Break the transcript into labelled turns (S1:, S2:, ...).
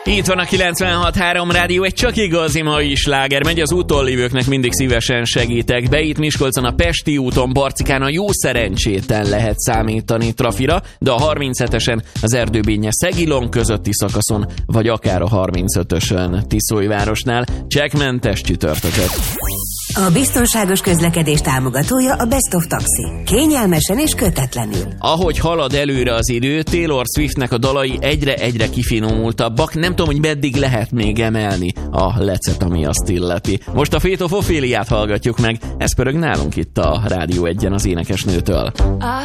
S1: Itt van a 96.3 Rádió, egy csak igazi mai sláger. Megy az úton lévőknek, mindig szívesen segítek. Be itt Miskolcon a Pesti úton, Barcikán a jó szerencséten lehet számítani trafira, de a 37-esen az Erdőbénye-Szegilon közötti szakaszon, vagy akár a 35-ösön Tiszólyvárosnál csekkmentes csütörtököt.
S2: A biztonságos közlekedés támogatója a Best of Taxi. Kényelmesen és kötetlenül.
S1: Ahogy halad előre az idő, Taylor Swiftnek a dalai egyre kifinomultabbak. Nem tudom, hogy meddig lehet még emelni a lecet, ami azt illeti. Most a Fate of Ophéliát hallgatjuk meg. Ez pörög nálunk itt a Rádió 1-en az énekesnőtől.